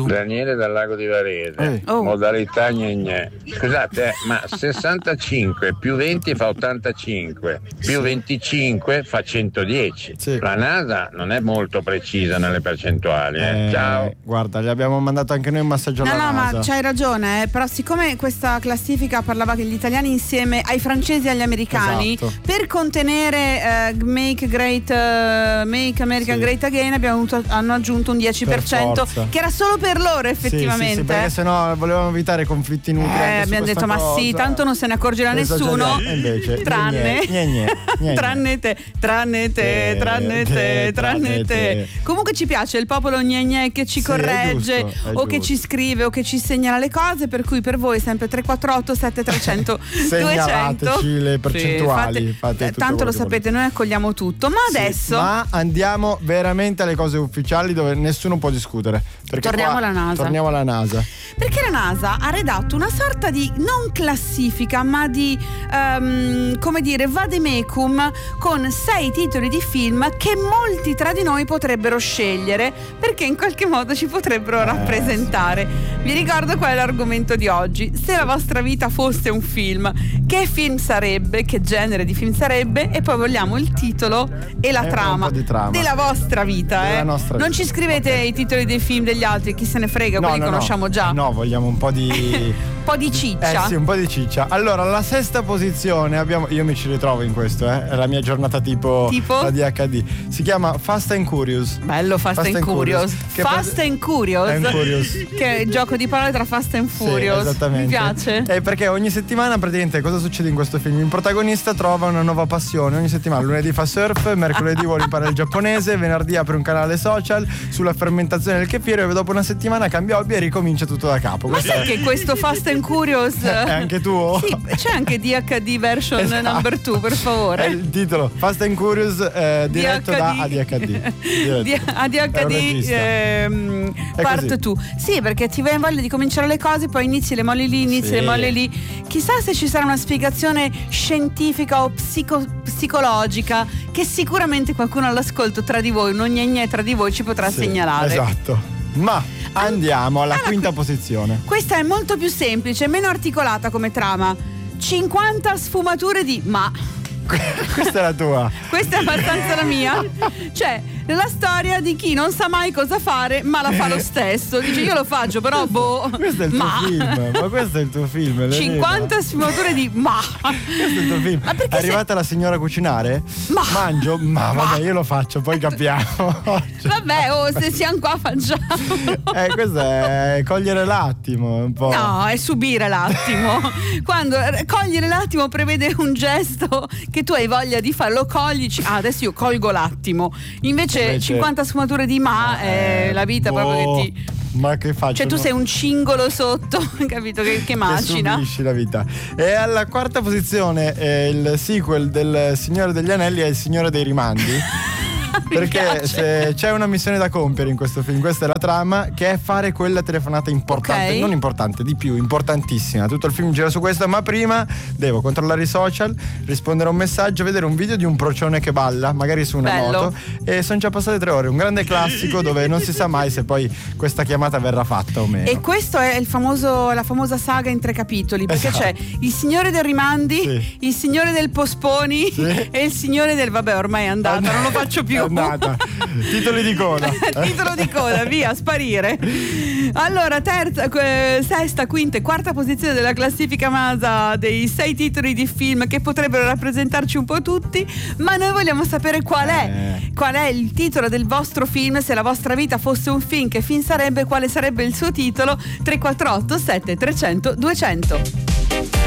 Daniele dal Lago di Varese, modalità gne. Scusate, ma 65 più 20 fa 85, più 25 fa 110. Sì. La NASA non è molto precisa nelle percentuali. Ciao. Guarda, gli abbiamo mandato anche noi un massaggio alla NASA. No, ma c'hai ragione, però siccome questa classifica parlava che gli italiani insieme ai francesi e agli americani, esatto, per contenere Make America Great Again hanno aggiunto un 10% che era solo per loro effettivamente. Sì, perché sennò volevamo evitare conflitti inutili. Abbiamo detto ma sì, tanto non se ne accorgerà nessuno, invece, tranne te. Comunque ci piace il popolo gne che ci corregge, o che ci scrive o che ci segnala le cose, per cui per voi sempre 348 7300 200. Segnalateci le percentuali, fate tanto lo sapete, noi accogliamo tutto. Ma adesso andiamo veramente alle cose ufficiali dove nessuno può discutere. Torniamo alla NASA. Perché la NASA ha redatto una sorta di non classifica, ma di come dire vademecum con 6 titoli di film che molti tra di noi potrebbero scegliere, perché in qualche modo ci potrebbero rappresentare. Vi ricordo qual è l'argomento di oggi. Se la vostra vita fosse un film, che film sarebbe? Che genere di film sarebbe? E poi vogliamo il titolo e la trama della vostra vita. Non ci scrivete i titoli dei film degli altri, chi se ne frega, quelli conosciamo già. No, vogliamo un po' di un po' di ciccia. Sì, un po' di ciccia. Allora, alla 6ª posizione abbiamo, io mi ci ritrovo in questo, è la mia giornata tipo? La DHD. Si chiama Fast and Curious. Bello, Fast and Curious. Fast and Curious. Che è il gioco di parole tra Fast and Furious. Sì, esattamente. Mi piace. Perché ogni settimana praticamente cosa succede in questo film? Il protagonista trova una nuova passione. Ogni settimana, lunedì fa surf, mercoledì vuole imparare il giapponese, venerdì apre un canale social sulla fermentazione del kefir e dopo una settimana cambia hobby e ricomincia tutto da capo. Ma sai che questo Fast and Curious è anche tuo? Sì, c'è anche DHD version number 2, per favore. È il titolo Fast and Curious, diretto da ADHD. ADHD part 2. Sì, perché ti viene voglia di cominciare le cose, poi inizi le molli lì, Chissà se ci sarà una spiegazione scientifica o psicologica che sicuramente qualcuno all'ascolto tra di voi, non tra di voi, ci potrà segnalare. Esatto. Ma andiamo alla 5ª posizione. Questa è molto più semplice, meno articolata come trama. 50 sfumature di Questa è la tua. Questa è abbastanza la mia. Cioè, la storia di chi non sa mai cosa fare, ma la fa lo stesso. Dice io lo faccio, però questo è il tuo film. Ma questo è il tuo film. 50 sfumature di Questo è il tuo film. È arrivata la signora a cucinare? Mangio? Vabbè, io lo faccio, poi capiamo. Vabbè, se siamo qua facciamo. Questo è cogliere l'attimo un po'. No, è subire l'attimo. Quando cogliere l'attimo prevede un gesto che tu hai voglia di fare, lo cogli, adesso io colgo l'attimo. Invece 50 sfumature di la vita proprio che ti... Ma che faccio? Cioè tu sei un cingolo sotto, capito? Che macina. Che subisci la vita. E alla 4ª posizione il sequel del Signore degli Anelli è Il Signore dei Rimandi. Perché se c'è una missione da compiere in questo film, questa è la trama, che è fare quella telefonata importante, non importante, di più, importantissima. Tutto il film gira su questo, ma prima devo controllare i social, rispondere a un messaggio, vedere un video di un procione che balla, magari su una moto, e sono già passate 3 ore. Un grande classico dove non si sa mai se poi questa chiamata verrà fatta o meno. E questo è la famosa saga in 3 capitoli, perché c'è il Signore del Rimandi, il Signore del Posponi e il Signore del ormai è andata, non lo faccio più. Titoli di coda. Titolo di coda, via, sparire. Allora, 3ª, 6ª, 5ª e 4ª posizione della classifica NASA dei 6 titoli di film che potrebbero rappresentarci un po' tutti, ma noi vogliamo sapere qual è il titolo del vostro film. Se la vostra vita fosse un film, che film sarebbe? Quale sarebbe il suo titolo? 348 7300 200.